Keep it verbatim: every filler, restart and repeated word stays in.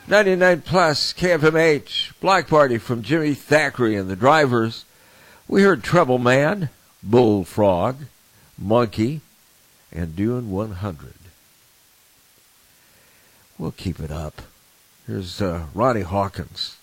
ninety-nine plus K F M H, Block Party from Jimmy Thackeray and the Drivers. We heard Trouble Man, Bullfrog, Monkey, and Doing one hundred. We'll keep it up. Here's uh, Ronnie Hawkins.